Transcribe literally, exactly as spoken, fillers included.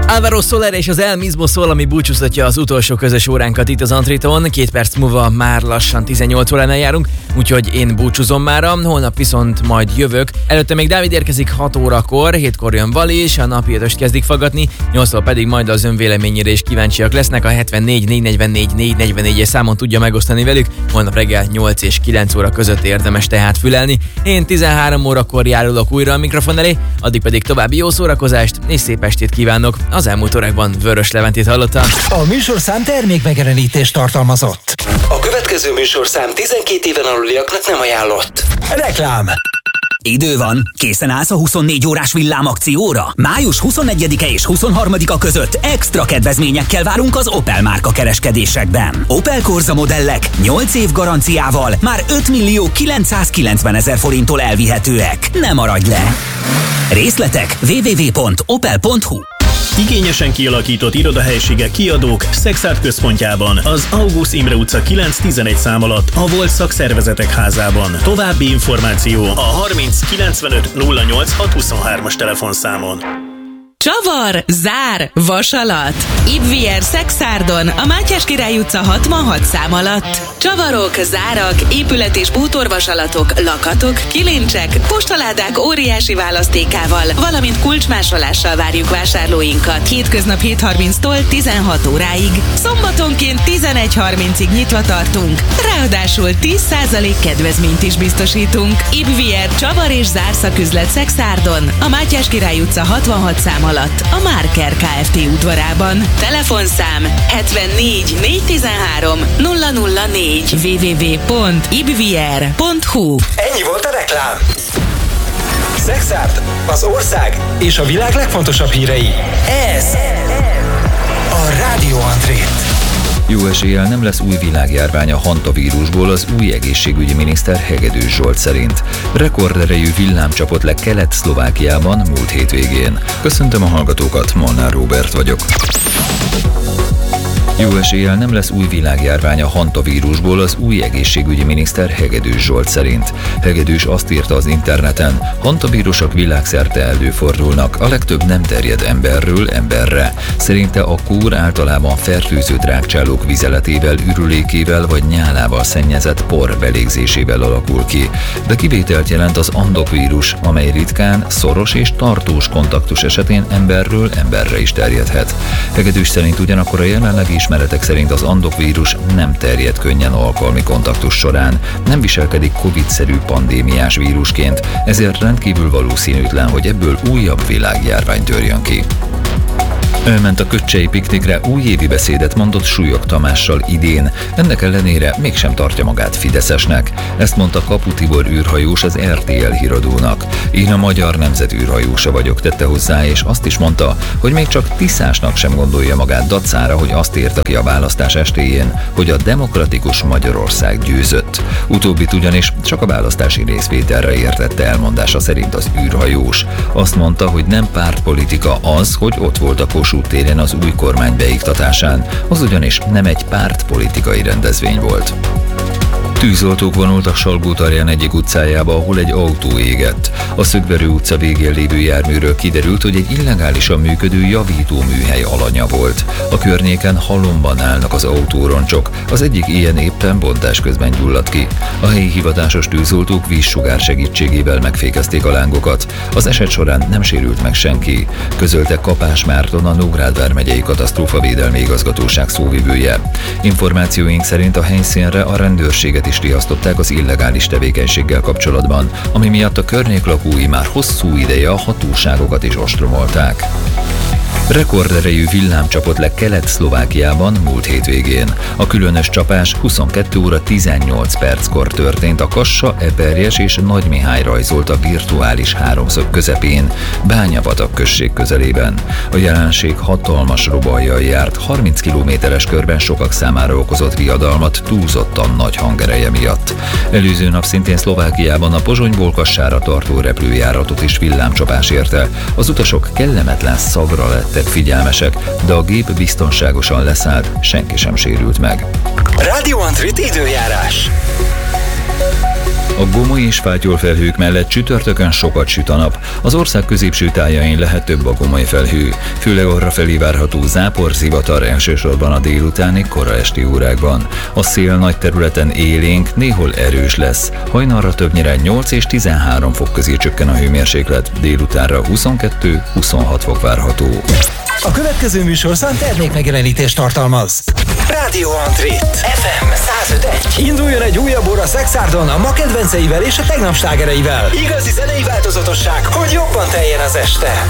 Álvaro Soler és az El Mismo Sol, ami búcsúztatja az utolsó közös óránkat itt az Antréton. Két perc múlva már lassan tizennyolc óránál járunk, úgyhogy én búcsúzom mára, holnap viszont majd jövök. Előtte még Dávid érkezik hat órakor, hétkor jön Vali, és a napi ötöst kezdik faggatni, nyolctól pedig majd az önvéleményére is kíváncsiak lesznek. A hetvennégy négy negyvennégy négy negyvennégyes számon tudja megosztani velük, holnap reggel nyolc és kilenc óra között érdemes tehát fülelni. Én tizenhárom órakor járulok újra a mikrofon elé, addig pedig további jó szórakozást és szép estét kívánok. Az elmúlt órákban Vörös Leventét hallottam. A műsorszám termékmegjelenítést tartalmazott. A következő műsorszám tizenkét éven aluliaknak nem ajánlott. Reklám. Idő van, készen állsz a huszonnégy órás villámakcióra? május huszonegyedike és huszonharmadika között extra kedvezményekkel várunk az Opel márka kereskedésekben. Opel Corsa modellek nyolc év garanciával már ötmillió kilencszázkilencvenezer forinttól elvihetőek. Ne maradj le! Részletek double-u double-u double-u pont opel pont hu. Igényesen kialakított irodahelyiségek, kiadók Szexárd központjában, az Augusztus Imre utca kilenc tizenegy szám alatt, a Volt Szakszervezetek házában. További információ a harminc kilencvenöt nulla nyolc hat huszonhármas telefonszámon. Csavar, zár, vasalat. Ibvier Szexárdon, a Mátyás Király utca hatvanhat szám alatt. Csavarok, zárak, épület- és bútorvasalatok, lakatok, kilincsek, postaládák óriási választékával, valamint kulcsmásolással várjuk vásárlóinkat. Hétköznap hét harminctól tizenhat óráig. Szombatonként tizenegy harmincig nyitva tartunk. Ráadásul tíz százalék kedvezményt is biztosítunk. Ibvier Csavar és zárszaküzlet Szexárdon, a Mátyás Király utca hatvanhat szám alatt, a Márker Kft. Udvarában. Telefonszám hetvennégy négyszáztizenhárom nulla nulla négy double-u double-u double-u pont ibvier pont hu. Ennyi volt a reklám. Szexárd, az ország és a világ legfontosabb hírei. Ez a Rádió Antrét. Jó eséllyel nem lesz új világjárvány a hantavírusból az új egészségügyi miniszter Hegedűs Zsolt szerint. Rekorderejű villám csapott le Kelet-Szlovákiában múlt hétvégén. Köszöntöm a hallgatókat, Molnár Róbert vagyok. Jó eséllyel nem lesz új világjárvány a hantavírusból az új egészségügyi miniszter Hegedűs Zsolt szerint. Hegedűs azt írta az interneten, hantavírusok világszerte előfordulnak, a legtöbb nem terjed emberről emberre. Szerinte a kór általában fertőző drágcsálók vizeletével, ürülékével vagy nyálával szennyezett por belégzésével alakul ki. De kivételt jelent az andokvírus, amely ritkán, szoros és tartós kontaktus esetén emberről emberre is terjedhet. Hegedűs szerint ugyanakkor a jelenlegi ismeretek szerint az andokvírus nem terjed könnyen alkalmi kontaktus során, nem viselkedik Covid-szerű pandémiás vírusként, ezért rendkívül valószínűtlen, hogy ebből újabb világjárvány törjön ki. Elment a Köccsei piknikre, újévi beszédet mondott Súlyog Tamással idén, ennek ellenére mégsem tartja magát fideszesnek. Ezt mondta Kapu Tibor űrhajós az er té el híradónak. Én a magyar nemzet űrhajósa vagyok, tette hozzá, és azt is mondta, hogy még csak Tiszásnak sem gondolja magát dacára, hogy azt írta ki a választás estéjén, hogy a demokratikus Magyarország győzött. Utóbbit ugyanis csak a választási részvételre értette elmondása szerint az űrhajós. Azt mondta, hogy nem pártpolitika az, hogy ott volt a Kossuth téren az új kormány beiktatásán, az ugyanis nem egy pártpolitikai rendezvény volt. Tűzoltók vonultak Salgótarján egyik utcájába, ahol egy autó égett. A Szögverő utca végén lévő járműről kiderült, hogy egy illegálisan működő javítóműhely alanya volt. A környéken halomban állnak az autóroncsok, az egyik ilyen éppen bontás közben gyulladt ki. A helyi hivatásos tűzoltók vízsugár segítségével megfékezték a lángokat. Az eset során nem sérült meg senki, közölte Kapás Márton, a Nógrád vármegyei katasztrófavédelmi igazgatóság szóvivője. Információink szerint a helyszínre a rendőrséget is riasztották az illegális tevékenységgel kapcsolatban, ami miatt a környék lakói már hosszú ideje a hatóságokat is ostromolták. Rekorderejű villám csapott le Kelet-Szlovákiában múlt hétvégén. A különös csapás huszonkettő óra tizennyolc perckor történt a Kassa, Eperjes és Nagymihály rajzolta virtuális háromszög közepén, Bányapatak község közelében. A jelenség hatalmas robajjal járt, harminc kilométeres körben sokak számára okozott viadalmat túlzottan nagy hangereje miatt. Előző nap szintén Szlovákiában a Pozsonyból Kassára tartó repülőjáratot is villámcsapás érte. Az utasok kellemetlen szagra lettek figyelmesek, de a gép biztonságosan leszállt, senki sem sérült meg. Rádió Antrit időjárás. A gomoly és fátyolfelhők mellett csütörtökön sokat süt a nap. Az ország középső tájain lehet több a gomoly felhő. Főleg arrafelé várható zápor, zivatar elsősorban a délutáni, kora esti órákban. A szél nagy területen élénk, néhol erős lesz. Hajnalra többnyire nyolc és tizenhárom fok közé csökken a hőmérséklet, délutánra huszonkettő-huszonhat fok várható. A következő műsorszám termékmegjelenítést tartalmaz. Rádió Antré ef em száz öt egy. Induljon egy újabb óra Szexárdon a ma kedvenceivel és a tegnap slágereivel. Igazi zenei változatosság, hogy jobban teljen az este.